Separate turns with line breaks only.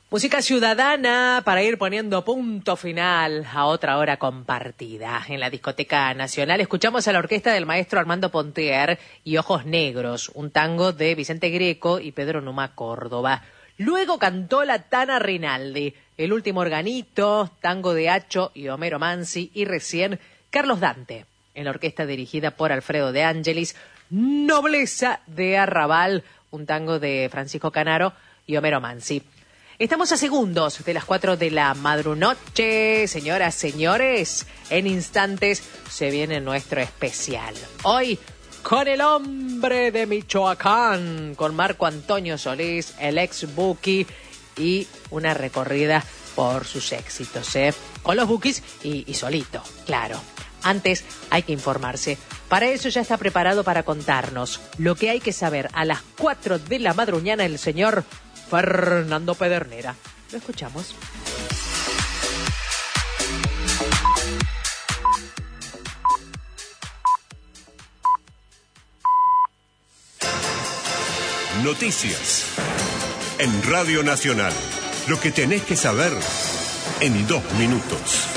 Música ciudadana para ir poniendo punto final a otra hora compartida. En la Discoteca Nacional escuchamos a la orquesta del maestro Armando Pontier y Ojos Negros, un tango de Vicente Greco y Pedro Numa Córdoba. Luego cantó la Tana Rinaldi, El último organito, tango de Acho y Homero Mansi, y recién Carlos Dante, en la orquesta dirigida por Alfredo de Angelis, Nobleza de Arrabal, un tango de Francisco Canaro y Homero Mansi. Estamos a segundos de las 4 de la madrunoche, señoras, señores. En instantes se viene nuestro especial. Hoy, con el hombre de Michoacán, con Marco Antonio Solís, el ex Buki, y una recorrida por sus éxitos, con los Bukis y solito, claro. Antes hay que informarse. Para eso ya está preparado para contarnos lo que hay que saber a las 4 de la madruñana el señor Fernando Pedernera. Lo escuchamos.
Noticias en Radio Nacional. Lo que tenés que saber en 2 minutos.